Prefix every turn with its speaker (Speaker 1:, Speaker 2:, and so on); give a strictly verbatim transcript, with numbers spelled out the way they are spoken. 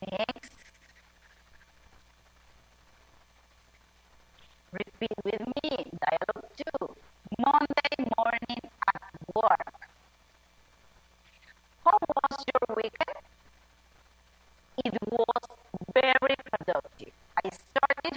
Speaker 1: Next, repeat with me. Dialogue two. Monday morning at work. How was your weekend? It was